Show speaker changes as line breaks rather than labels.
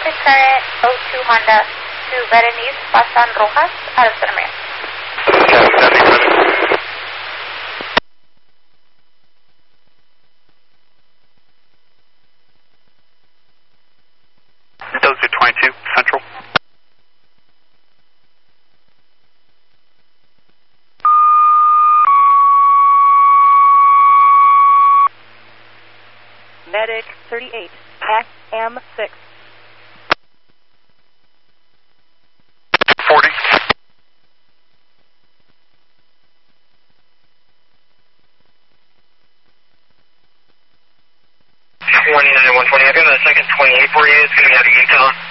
traffic current 02 Honda to Berenice Pasan Rojas out of Santa Maria.
Those are 22 Central.
Medic 38, SM6.
40.
29-120. I've got a second 28 for you. It's going to be out of Utah.